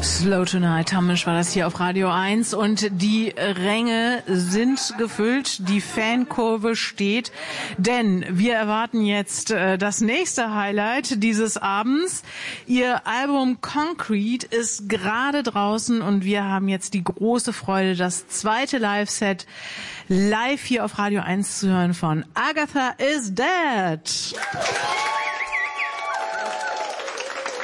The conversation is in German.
Slow Tonight, Hamish war das hier auf Radio 1 und die Ränge sind gefüllt, die Fankurve steht, denn wir erwarten jetzt das nächste Highlight dieses Abends. Ihr Album Concrete ist gerade draußen und wir haben jetzt die große Freude, das zweite Live-Set live hier auf Radio 1 zu hören von Agatha is Dead.